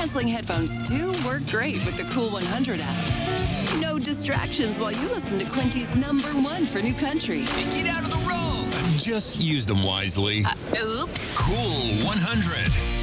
Noise-canceling headphones do work great with the Cool 100 app. No distractions while you listen to Quinty's #1 for new country. Get out of the road! Just use them wisely. Oops. Cool 100.